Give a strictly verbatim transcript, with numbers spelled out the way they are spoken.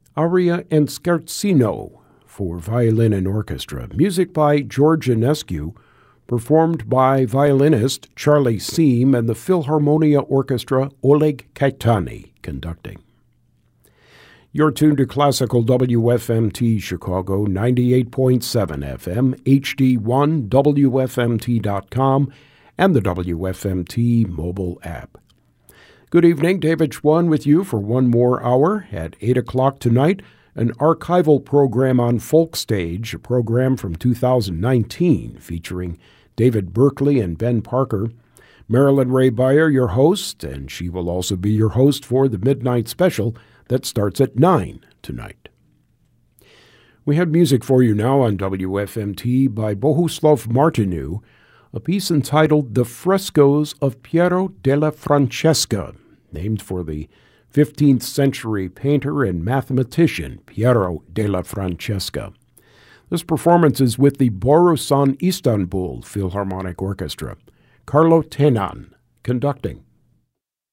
Aria and Scherzino for violin and orchestra. Music by George Enescu, performed by violinist Charlie Seam and the Philharmonia Orchestra, Oleg Caetani conducting. You're tuned to Classical W F M T Chicago, ninety-eight point seven F M, H D one, W F M T dot com, and the W F M T mobile app. Good evening, David Schwann with you for one more hour. At eight o'clock tonight, an archival program on Folk Stage, a program from two thousand nineteen featuring David Berkeley and Ben Parker. Marilyn Ray Beyer, your host, and she will also be your host for the Midnight Special that starts at nine tonight. We have music for you now on W F M T by Bohuslav Martinu, a piece entitled The Frescoes of Piero della Francesca, named for the fifteenth century painter and mathematician Piero della Francesca. This performance is with the Borusan Istanbul Philharmonic Orchestra. Carlo Tenan conducting.